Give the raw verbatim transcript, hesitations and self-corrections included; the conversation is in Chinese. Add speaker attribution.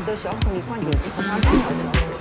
Speaker 1: 者小孔里灌酒之后，它三秒消。